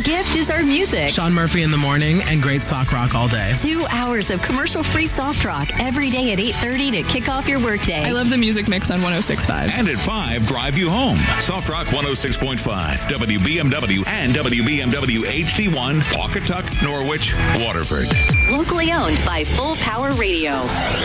gift is our music. Sean Murphy in the morning and great sock rock all day. 2 hours of commercial-free soft rock every day at 8:30 to kick off your workday. I love the music mix on 106.5. And at 5, drive you home. Soft Rock 106.5, WBMW and WBMW HD1, Pawcatuck, Norwich, Waterford. Locally owned by Full Power Radio.